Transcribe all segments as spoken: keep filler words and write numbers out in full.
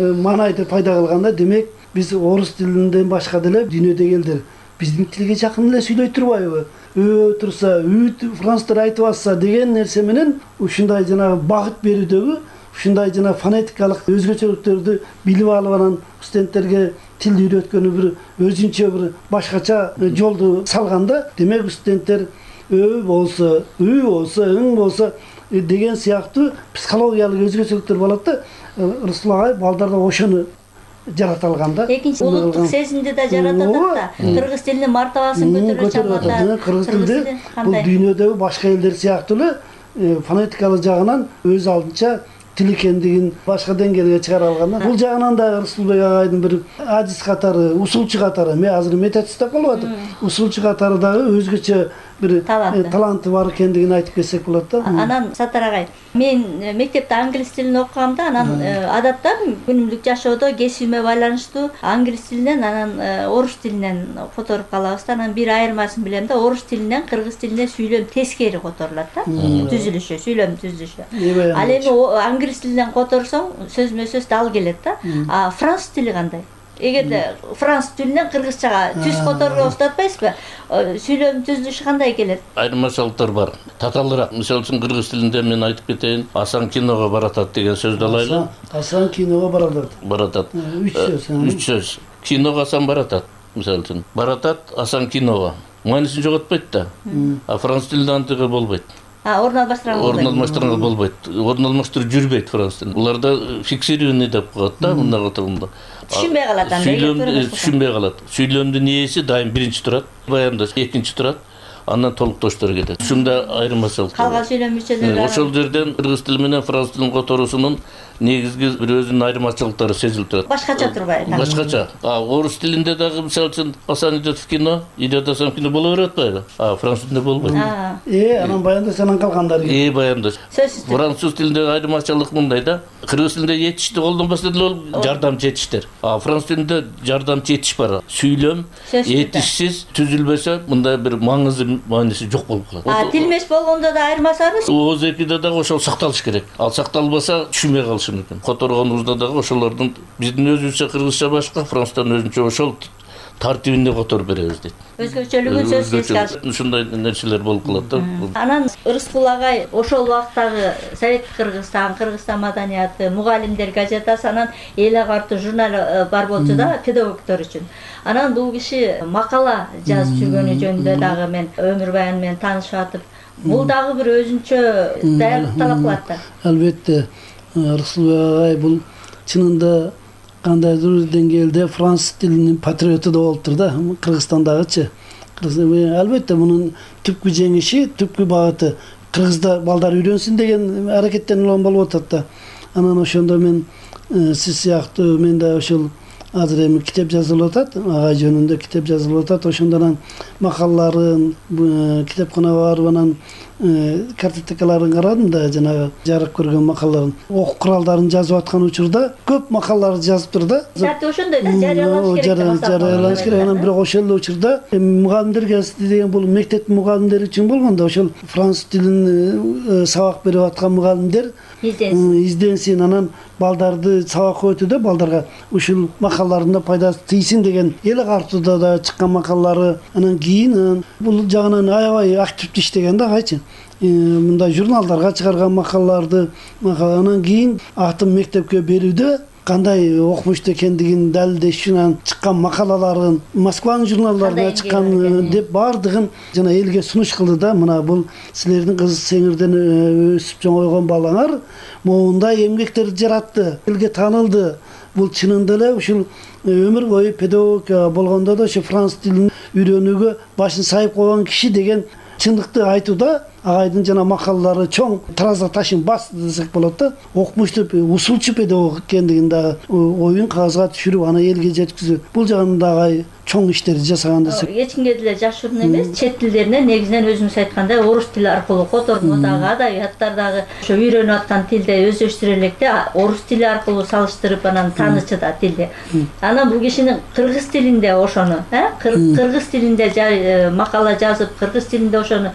маанайды пайда кылганда, демек биз орус тилинден башка деле дүйнөдө элдер биздин тилге жакын эле сүйлөй турбайбы? Өө турса, үт францтар айтып атса деген нерсе менен ушундай жана багыт берүүдөгү ушундай жана фонетикалык өзгөчөлүктөрдү билип алып, анан студенттерге тилди үйрөткөнү бир өзүнчө бир башкача жолду салганда, демек студенттер ө болсо, үй болсо, ың болсо деген сыяктуу психологиялык өзгөчөлүктөр болот да. Рысул агай балдарда ошону жарата алган да. Экинчи улуттук сезимди да жарата атат да. Кыргыз тилинин мартабасын көтөрө чамганда. Кыргыз тилинде бул дүйнөдөгү башка элдер сыяктуу эле фонетикалык жагынан өз алдынча тил экендигин башка деңгээлге чыгара алган да. Бул жагынан да Рысулбек агайдын бир адис катары, усулчу катары, мен азыр методист деп калып атам. Усулчу катары дагы өзгөчө бир таланты бар экендигин айтып кетсек болот да. Анан Саттар агай, мен мектепте англис тилин окугамда, анан адатта күнүмдүк жашоодо кесибиме байланыштуу англис тилинен, анан орус тилинен которуп калабыз да. Анан бир айырмасын билем да, орус тилинен кыргыз тилине сүйлөм тескери которулат да. Түзүлүшү, сүйлөм түзүлүшү. Ал эми англис тилинен которсоң сөзмө сөз дал келет да. А француз тили кандай? Эгерде француз тилинен кыргызчага түз которууга устатпайсызбы? Сүйлөм түзүлүшү кандай келет? Айырмачылыктар бар. Татаалыраак. Мисалы үчүн кыргыз тилинде мен айтып кетейин, Асан киного баратат деген сөздү алайлы. Асан киного баратат. Баратат. Үч сөз. Үч сөз. Киного Асан баратат. Мисалы үчүн баратат Асан киного. Маанисин жоготпойт да. А француз тилинде антыгы болбойт. А орун алмаштырганга болбойт. Орун алмаштырганга болбойт. Орун алмаштырып жүрбөйт француз тилин. Буларда фиксированный деп коет да, мындай отурганда. Түшүнбөй калат анда. Түшүнбөй калат. Сүйлөмдүн ээси дайым биринчи турат, баяндаш экинчи турат, андан толуктоштор кетет. Ушунда айырмачылык. Калган сүйлөм мүчөлөрү. Ошол жерден кыргыз тили менен француз тилин которуусунун негизги бир өзүнүн айырмачылыктары сезилип турат. Башкача турбайбы? Башкача. А орус тилинде дагы мисалы үчүн Асан идет в кино, идет Асан в кино боло берет атпайбы? А француз тилинде болбойт. Э, анан баяндаш анан калгандары. Э, баяндаш. Сөзсүз. Француз тилинде айырмачылык мындай да. Кыргыз тилинде жетишти колдонбаса деле ол жардамчы етиштер. А француз тилинде жардамчы етиш бар. Сүйлөм етишсиз түзүлбөсө мындай бир маңызды мааниси жок болуп калат. А тилмеш болгондо да айырмасабыз? Ооз экиде дагы ошол сакталыш керек. Ал сакталбаса түшүнбөй калышы мүмкүн. Которгонубузда дагы ошолордун биздин өзүбүзчө кыргызча башка, француздан өзүнчө ошол тартибинде которуп беребиз дейт. Өзгөчөлүгүн сөзсүз калыш. Ушундай нерселер болуп калат да. Анан Рыскул агай ошол убактагы Совет Кыргызстан, Кыргызстан маданияты, мугалимдер газетасы, анан эл агартуу журнал бар болчу да, педагогдор үчүн. Анан бул киши макала жазып жүргөнү жөнүндө дагы мен өмүр баяны менен таанышып атып, бул дагы бир өзүнчө даярдык талап кылат да. Албетте, Рысулбек агай бул чынында кандайдыр деңгээлде француз тилинин патриоту да болуптур да, Кыргызстандагычы. Албетте мунун түпкү жеңиши, түпкү багыты кыргызда балдар үйрөнсүн деген аракеттенүү болуп атат да. Анан ошондо мен сиз сыяктуу мен да ошол азыр эми китеп жазылып атат, агай жөнүндө китеп жазылып атат. Ошондон макалаларын китепканага барып анан картотекаларын карадым да, жанагы жарык көргөн макалаларын, окуу куралдарын жазып аткан учурда көп макалаларды жазыптыр да. Жарты ошондой да, жарыяланыш керек. Жарыяланыш керек. Анан бирок ошол эле учурда мугалимдер газети деген бул мектеп мугалимдери үчүн болгондо, ошол француз тилин сабак берип аткан мугалимдер изденсин, анан балдарды сабак өтүүдө балдарга ушул макалаларында пайдасы тийсин деген эл агартууда да чыккан макалалары. Анан кийин бул жагынан аябай активдүү иштеген да агайчы. Мындай журналдарга чыгарган макалаларды, анан кийин атын мектепке берүүдө кандай окумуштуу экендигин далилдеш үчүн чыккан макалаларын Москванын журналдарына чыккан деп бардыгын жана элге сунуш кылды да. Мына бул силердин кыз сеңирден өсүп чоңойгон балаңар моундай эмгектерди жаратты, элге таанылды. Бул чынында эле ушул өмүр бою педагогика болгондо да ошо француз тилин үйрөнүүгө башын сайып койгон киши деген чындыкты айтууда агайдын жана макалалары чоң тараза ташын басты десек болот да. Окумуштуу усулчу педагог экендигин дагы оюн кагазга түшүрүп аны элге жеткизүү, бул жагында агай чоң иштерди жасаган десек. Эч кимге деле жашыруун эмес, чет тилдеринен негизинен өзүңүз айткандай орус тили аркылуу котормодагы адабияттардагы ошо үйрөнүп аткан тилде өздөштүрө электе орус тили аркылуу салыштырып анан таанычы да тилди. Анан бул кишинин кыргыз тилинде ошону, э, кыргыз тилинде макала жазып, кыргыз тилинде ошону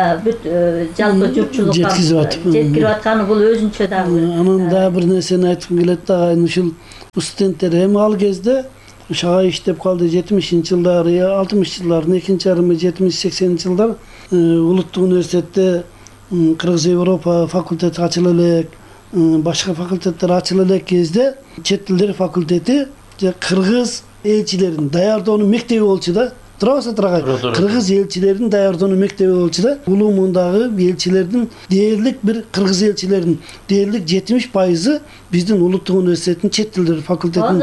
жалпы журтчулукка жеткирип атканы бул өзүнчө дагы. Анан дагы бир нерсени айткым келет да, ушул студенттер эми ал кезде шага иштеп калды. жетимишинчи жылдары, алтымыш жылдардын экинчи жарымы, жетимиш сексенинчи жылдар улуттук университетте Кыргыз Европа факультети ачыла элек, башка факультеттер ачыла элек кезде чет тилдер факультети кыргыз элчилерин даярдоонун мектеби болчу да. Турабыз турагай. Кыргыз элчилерин даярдоонун мектеби болчу да. Улуумундагы элчилердин дээрлик бир кыргыз элчилеринин дээрлик жетимиш пайызы биздин улуттук университеттин чет тилдер факультетинин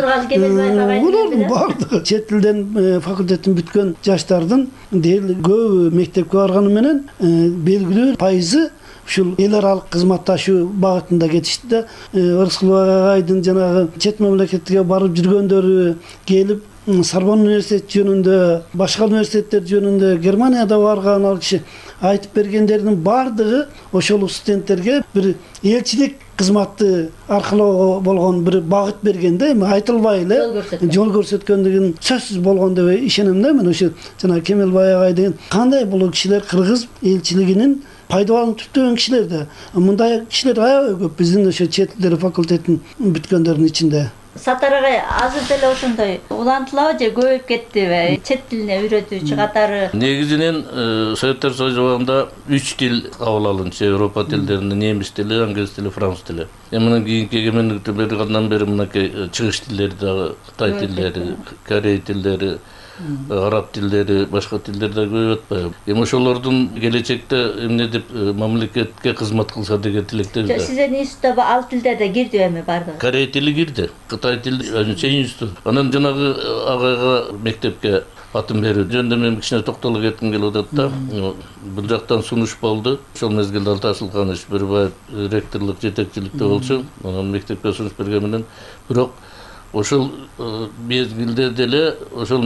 бардыгы чет тилден факультетин бүткөн жаштардын дээрлик көбү мектепке барганы менен белгилүү пайызы ушул эл аралык кызматташуу багытында кетишти да. Рыскулов агайдын жанагы чет мамлекетке барып жүргөндөрү келип Сорбонна университети жөнүндө, башка университеттер жөнүндө Германияда барган ал киши айтып бергендердин бардыгы ошол студенттерге бир элчилик кызматы аркылуу болгон бир багыт бергенде, эми айтылбай эле жол көрсөткөндүгүн сөзсүз болгон деп ишенем да. Мен ошо жана Кемелбай агай деген кандай бул кишилер кыргыз элчилигинин пайдаланып түптөгөн кишилер да. Мындай кишилер аябай көп биздин ошо чет тилдер факультетин бүткөндөрдүн ичинде. Саттар агай азыр деле ошондой улантылабы же көбөйүп кеттиби чет тилине үйрөтүүчү катары? Негизинен Советтер Союзу убагында үч тил кабыл алынчу. Европа тилдеринде немис тили, англис тили, француз тили. Эми мындан кийинки эгемендиктен бергандан бери мынакей чыгыш тилдери дагы, Кытай тилдери, Корей тилдери, араб тилдери, башка тилдер да көбөйүп атпайбы. Эми ошолордун келечекте эмне деп мамлекетке кызмат кылса деген тилектебиз да. Сиздин институтта ал тилдер да кирди эми бардыгы? Корей тили кирди, Кытай тили институт. Анан жанагы агайга мектепке атын берүү жөнүндө мен кичине токтолуп кетким келип атат да. Бул жактан сунуш болду. Ошол мезгилде Алтасылканыч Бирбаев ректорлук жетекчиликте болчу. Анан мектепке сунуш берген менен бирок ошол мезгилде деле ошол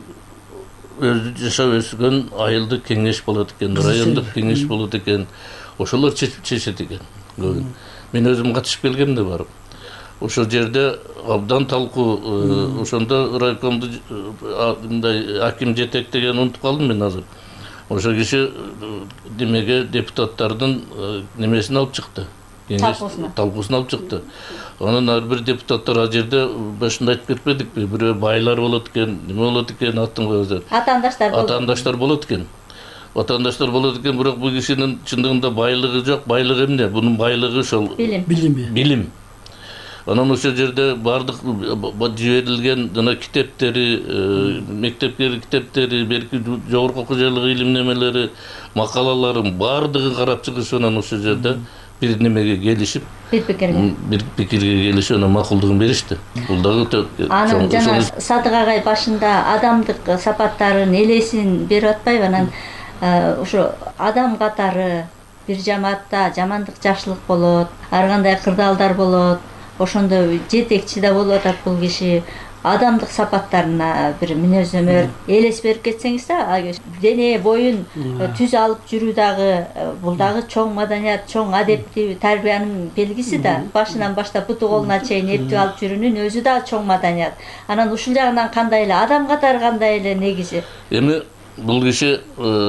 өзү жашап өскөн айылды кеңеш болот экен, райондук кеңеш болот экен. Ошолор чечет экен. Мен өзүм катышып келгем да барып. Ошол жерде абдан талкуу, ошондо райкомду мындай аким жетектеген унутуп калдым мен азыр. Ошол киши демеге депутаттардын немесин алып чыкты. Талкуусун алып чыкты. Анан ар бир депутаттар ал жерде башында айтып кетпедикпи? Бирөө байлар болот экен, неме болот экен, атын коёбуз. Атаандаштар болот. Атаандаштар болот экен. Атаандаштар болот экен, бирок бул кишинин чындыгында байлыгы жок. Байлыгы эмне? Бунун байлыгы ошол билим. Билим. Анан ошол жерде бардык жиберилген жана китептери, мектепке китептери, берки жогорку окуу жайлык илим немелери, макалаларын бардыгын карап чыгышып анан ошол жерде бир немеге келишип, бир пикирге бир пикирге келишип анан макулдугун беришти. Бул дагы анан жана Садык агай башында адамдык сапаттарын, элесин берип атпайбы? Анан ошо адам катары бир жамаатта жамандык жакшылык болот, ар кандай кырдаалдар болот. Ошондо жетекчи да болуп атат бул киши. Адамдык сапаттарына бир мүнөздөмөр элес берип кетсеңиз да, дене боюн түз алып жүрүү дагы бул дагы чоң маданият, чоң адептүү тарбиянын белгиси да. Башынан баштап буту колуна чейин эптүү алып жүрүүнүн өзү да чоң маданият. Анан ушул жагынан кандай эле адам катары кандай эле негизи? Эми бул киши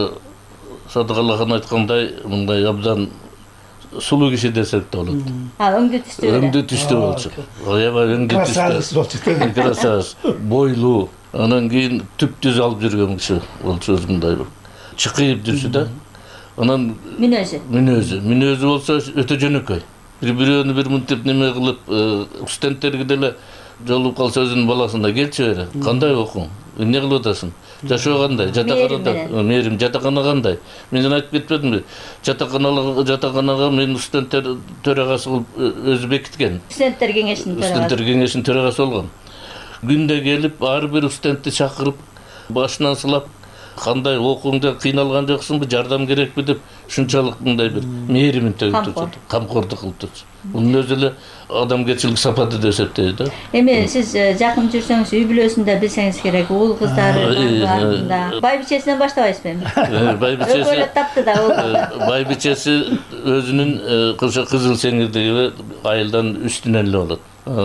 Садык Алахан айткандай мындай абдан сулуу киши десек да болот. А, өңдү түстүү. Өңдү түстүү болчу. Аябай өңдү түстүү. Красавец, бойлуу. Анан кийин түп-түз алып жүргөн киши болчу, мындай чыкыйып жүрчү да. Анан мүнөзү. Мүнөзү, мүнөзү болсо өтө жөнөкөй. Бир-бирөөнү бир мынтип неме кылып, студенттерге деле жолугуп калса өзүнүн баласына келчи бери. Кандай окуң? Эмне кылып атасың? Жашоо кандай? Жатаканада. Мээрим жатакана кандай? Мен жана айтып кетпедимби? Жатаканага жатаканага мен студенттер төрагасы кылып өзү бекиткен. Студенттер кеңешинин төрагасы. Студенттер кеңешинин төрагасы болгон. Күндө келип ар бир студентти чакырып, башынан сылап, кандай окуңда кыйналган жоксуңбу, жардам керекпи деп ушунчалык мындай бир мээримин төгүп турчу, камкордук кылып турчу. Бунун өзү эле адамгерчилик сапаты деп эсептейт да. Эми сиз жакын жүрсөңүз үй бүлөсүндө билсеңиз керек, уул кыздары бардыгында. Байбичесинен баштабайсызбы эми? Байбичеси Өкөлөт тапты да уул. Байбичеси өзүнүн кызыл сеңирдеги айылдан үстүнөн эле болот.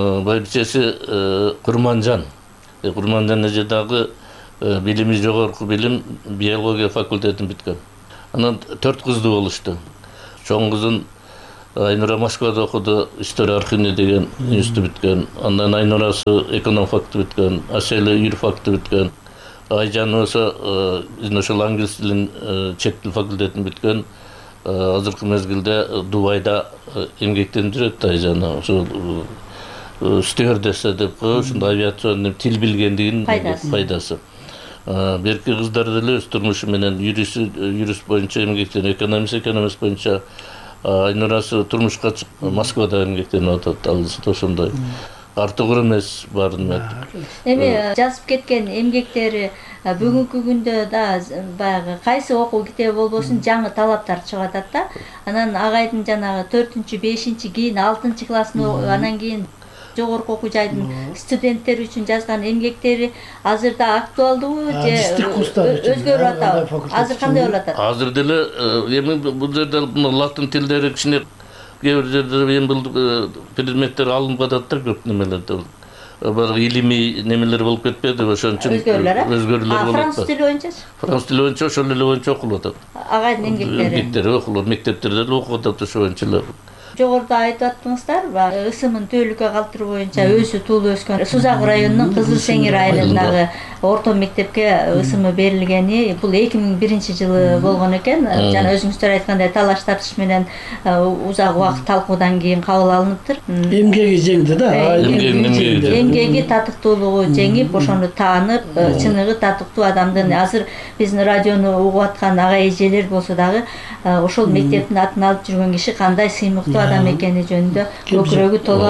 Байбичеси Курманжан. Курманжан эже дагы билими жогорку билим биология факультетин бүткөн. Анан төрт кыздуу болушту. Чоң кызын Айнура Москвада окуду, история архивный деген институт бүткөн. Андан Айнурасы эконом факты бүткөн, Аселе юрфакты бүткөн. Айжан болсо ошол англис тилин чет тил факультетин бүткөн. Азыркы мезгилде Дубайда эмгектенип жүрөт Айжан. Ошол стюардесса деп коебу, ушундай авиационный тил билгендигинин пайдасы. Берки кыздар деле өз турмушу менен юрист юрист боюнча эмгектенип, экономист экономист боюнча Айнурасы турмушка чыгып Москвада эмгектенип атат. Ал ошондой артыгыр эмес баарын айтып. Эми жазып кеткен эмгектери бүгүнкү күндө да баягы кайсы окуу китеби болбосун жаңы талаптар чыгып атат да. Анан агайдын жанагы төртүнчү, бешинчи, кийин алтынчы классын анан кийин жогорку окуу жайдын студенттери үчүн жазган эмгектери азырда актуалдуубу же өзгөрүп атабы? Азыр кандай болуп атат? Азыр деле эми бул жерде латын тилдери кичине кээ бир жерде эми бул предметтер алынып атат да көп немелерде. Бир илимий немелер болуп кетпеди, ошон үчүн өзгөрүүлөр болуп атат. Француз тили боюнча? Француз тили боюнча ошол эле боюнча окулуп атат. Агайдын эмгектери. Эмгектери окулуп, мектептерде деле окуп атат ошо боюнча эле. Жогоруда айтып аттыңыздар, ысымын төөлүккө калтыруу боюнча өзү туулуп өскөн Сузак районунун Кызыл Сеңир айылындагы орто мектепке ысымы берилгени бул эки миң биринчи жылы болгон экен. Жана өзүңүздөр айткандай талаш тартыш менен узак убакыт талкуудан кийин кабыл алыныптыр. Эмгеги жеңди да. Эмгеги татыктуулугу жеңип, ошону таанып, чыныгы татыктуу адамдын азыр биздин радиону угуп аткан агай эжелер болсо дагы ошол мектептин атын алып жүргөн киши кандай сыймыктуу адам экени жөнүндө көкүрөгү толо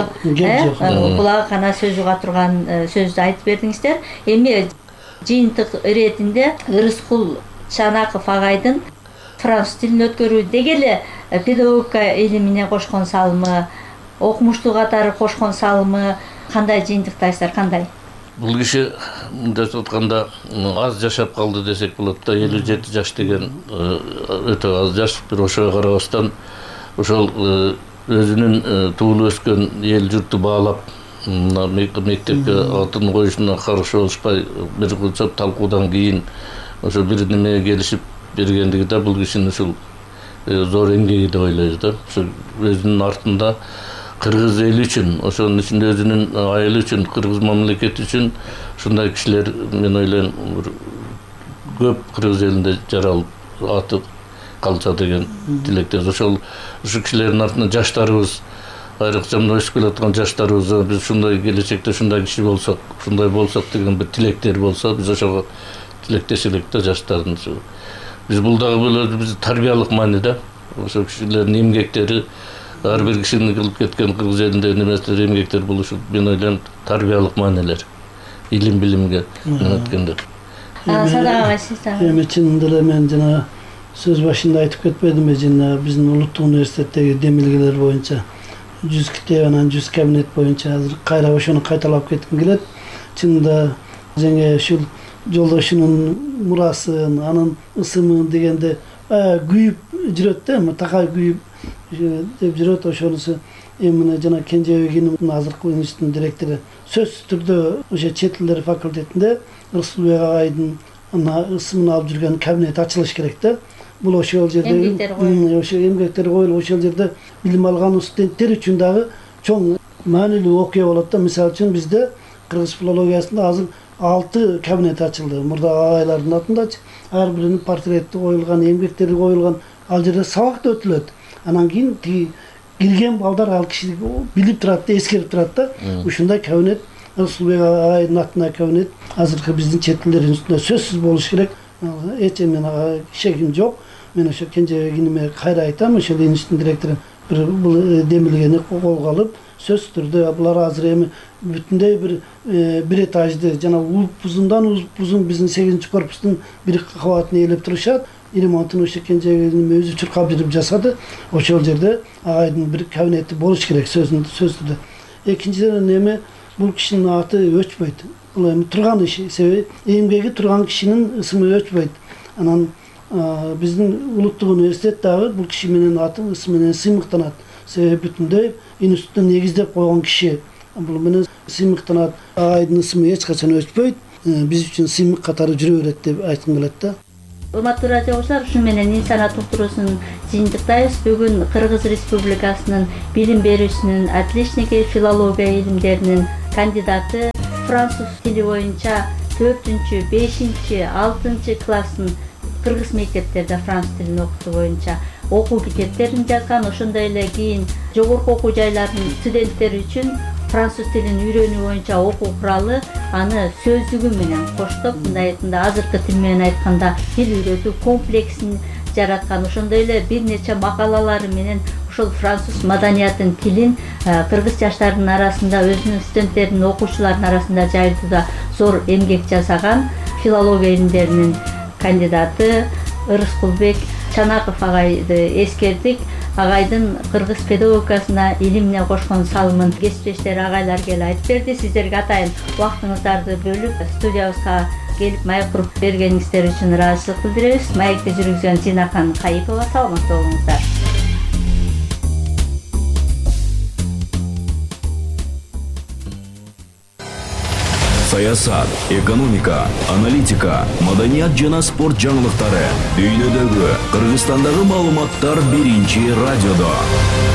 кулагы кана сөз уга турган сөздү айтып бердиңиздер. Эми жыйынтык иретинде Ырыскул Чанаков агайдын француз тилин өткөрүү деги эле педагогика илимине кошкон салымы, окумуштуу катары кошкон салымы кандай жыйынтыктайсыздар, кандай? Бул киши мындай айтканда аз жашап калды десек болот да. элүү жети жаш деген өтө аз жаш. Бир ошого карабастан ошол өзүнүн туулуп өскөн эл журту баалап мектепке атын коюшуна каршы болушпай бир кылчап талкуудан кийин ошо бир немеге келишип бергендиги да бул кишинин ушул зор эмгеги деп ойлойбуз да. Ошо өзүнүн артында кыргыз эли үчүн, ошонун ичинде өзүнүн айылы үчүн, кыргыз мамлекети үчүн ушундай кишилер мен ойлойм көп кыргыз элинде жаралып аты калса деген тилектебиз. Ошол ушу кишилердин артынан жаштарыбыз, айрыкча мына өсүп келаткан жаштарыбыз биз ушундай келечекте ушундай киши болсок, ушундай болсок деген бир тилектер болсо, биз ошого тилектеш элек да жаштардын. Биз бул дагы бул биз тарбиялык маани да. Ошо кишилердин эмгектери ар бир кишини кылып кеткен кыргыз элинде неместер эмгектер бул ушу мен ойлойм тарбиялык маанилер, илим билимге өткөндөр. Садак агай сиз дагы. Эми чынында эле мен жана сөз башында айтып кетпедимби, жана биздин улуттук университеттеги демилгелер боюнча жүз китеп анан жүз кабинет боюнча азыр кайра ошону кайталап кетким келет. Чынында жаңы ушул жолдошунун мурасын, анын ысымын дегенде күйүп жүрөт да, такай күйүп деп жүрөт. Ошонусу эми мына жана Кенжебегинин азыркы институттун директору сөзсүз түрдө ошо чет тилдер факультетинде Рысулбек агайдын ысымын алып жүргөн кабинет ачылыш керек да. Бул ошол жерде ошо эмгектер коюлуп ошол жерде билим алган студенттер үчүн дагы чоң маанилүү окуя болот да. Мисалы үчүн бизде кыргыз филологиясында азыр алты кабинет ачылды. Мурда агайлардын атындачы ар биринин портрети коюлган, эмгектери коюлган, ал жерде сабак да өтүлөт. Анан кийин тиги кирген балдар ал киши билип турат да, эскерип турат да. Ушундай кабинет Рысулбек агайдын атына кабинет азыркы биздин чет тилдер институтунда сөзсүз болуш керек. Эч мен шегим жок. Мен ошо Кенжебегиниме кайра айтам, ошол институттун директору бир бул демилгени колго алып сөзсүз түрдө булар азыр эми бүтүндөй бир бир этажды жана узундан узун биздин сегизинчи корпустун бир кабатын ээлеп турушат. Ремонтун ошо Кенжебегинин өзү чуркап жүрүп жасады. Ошол жерде агайдын бир кабинети болуш керек сөзүндө сөздү. Экинчиден эми бул кишинин аты өчпөйт. Бул эми турган иши, себеби эмгеги турган кишинин ысымы өчпөйт. Анан биздин улуттук университет дагы бул киши менен аты ысымы менен сыймыктанат. Себеби бүтүндөй институтту негиздеп койгон киши бул менен сыймыктанат. Агайдын ысымы эч качан өчпөйт. Биз үчүн сыймык катары жүрө берет деп айткым келет да. Урматтуу радио окуучулар, ушу менен ин санат уктуруусун жыйынтыктайбыз. Бүгүн Кыргыз Республикасынын билим берүүчүсүнүн, отличники, филология илимдеринин кандидаты, француз тили боюнча төртүнчү, бешинчи, алтынчы класстын кыргыз мектептерде француз тилин окутуу боюнча окуу китептерин жазган. Ошондой эле кийин жогорку окуу жайлардын студенттери үчүн француз тилин үйрөнүү боюнча окуу куралы, аны сөздүгү менен коштоп, мындай айтканда азыркы тил менен айтканда тил үйрөтүү комплексин жараткан. Ошондой эле бир нече макалалары менен ошол француз маданиятын, тилин кыргыз жаштарынын арасында, өзүнүн студенттеринин, окуучулардын арасында жайылтууда зор эмгек жасаган. Филология илимдеринин кандидаты Ырыскулбек Чанаков агайды эскердик. Агайдын кыргыз педагогикасына, илимине кошкон салымын кесиптештери агайлар келип айтып берди. Сиздерге атайын убактыңыздарды бөлүп студиябызга келип маек куруп бергениңиздер үчүн ыраазычылык билдиребиз. Маекти жүргүзгөн Зинакан Кайыпова, саламатта болуңуздар. Саясат, экономика, аналитика, маданият жана спорт жаңылыктары, дүйнөдөгү, Кыргызстандагы маалыматтар биринчи радиодо.